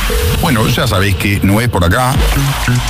Bueno, ya sabéis que no es por acá.